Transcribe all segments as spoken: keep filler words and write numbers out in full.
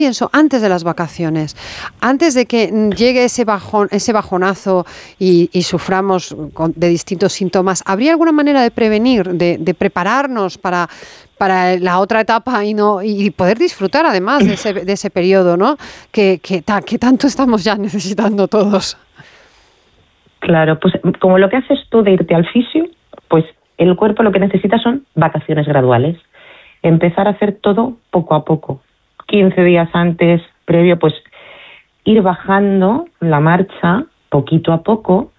Pienso, antes de las vacaciones, antes de que llegue ese bajón, ese bajonazo y, y suframos con, de distintos síntomas, ¿habría alguna manera de prevenir, de, de prepararnos para, para la otra etapa y no y poder disfrutar además de ese, de ese periodo, ¿no? que, que, ta, que tanto estamos ya necesitando todos? Claro, pues como lo que haces tú de irte al fisio, pues el cuerpo lo que necesita son vacaciones graduales. Empezar a hacer todo poco a poco. quince días antes, previo, pues ir bajando la marcha poquito a poco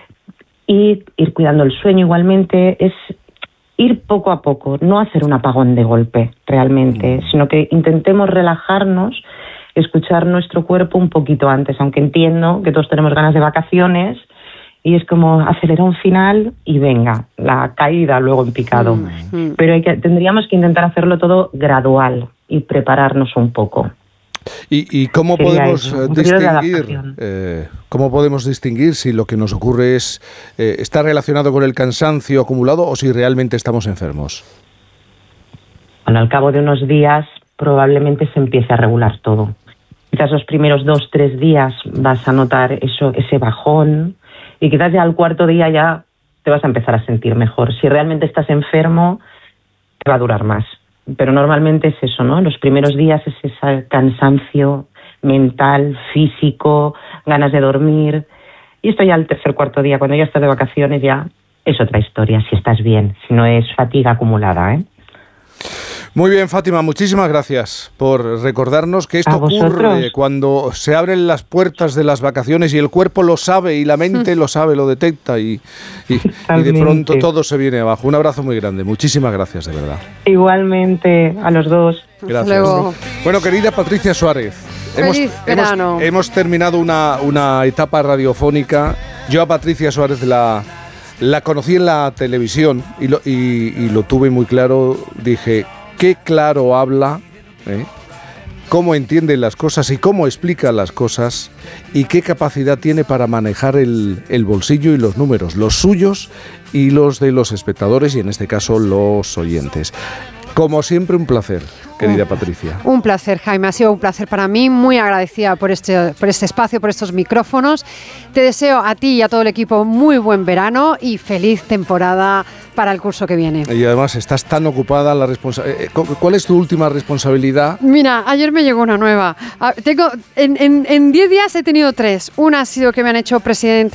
y ir cuidando el sueño igualmente. Es ir poco a poco, no hacer un apagón de golpe realmente, sino que intentemos relajarnos, escuchar nuestro cuerpo un poquito antes, aunque entiendo que todos tenemos ganas de vacaciones y es como acelerar un final y venga, la caída luego en picado. Mm-hmm. Pero hay que, tendríamos que intentar hacerlo todo gradual y prepararnos un poco. ¿Y, y cómo Sería podemos eso, distinguir eh, cómo podemos distinguir si lo que nos ocurre es eh, está relacionado con el cansancio acumulado o si realmente estamos enfermos? Bueno, al cabo de unos días probablemente se empiece a regular todo. Quizás los primeros dos, tres días vas a notar eso, ese bajón y quizás ya al cuarto día ya te vas a empezar a sentir mejor. Si realmente estás enfermo, te va a durar más. Pero normalmente es eso, ¿no? Los primeros días es ese cansancio mental, físico, ganas de dormir. Y esto ya al tercer, cuarto día, cuando ya estás de vacaciones, ya es otra historia, si estás bien, si no es fatiga acumulada, ¿eh? Muy bien, Fátima, muchísimas gracias por recordarnos que esto ocurre cuando se abren las puertas de las vacaciones y el cuerpo lo sabe y la mente lo sabe, lo detecta y, y, y de pronto todo se viene abajo. Un abrazo muy grande, muchísimas gracias, de verdad. Igualmente, a los dos. Gracias. Luego. Bueno, querida Patricia Suárez, hemos, hemos, hemos terminado una, una etapa radiofónica. Yo a Patricia Suárez la... La conocí en la televisión y lo, y, y lo tuve muy claro. Dije, qué claro habla, ¿eh? Cómo entiende las cosas y cómo explica las cosas y qué capacidad tiene para manejar el, el bolsillo y los números, los suyos y los de los espectadores y en este caso los oyentes. Como siempre, un placer, querida un, Patricia. Un placer, Jaime. Ha sido un placer para mí. Muy agradecida por este, por este espacio, por estos micrófonos. Te deseo a ti y a todo el equipo muy buen verano y feliz temporada para el curso que viene. Y además estás tan ocupada. La responsa- ¿Cuál es tu última responsabilidad? Mira, ayer me llegó una nueva. Tengo, en, en, en diez días he tenido tres. Una ha sido que me han hecho presidenta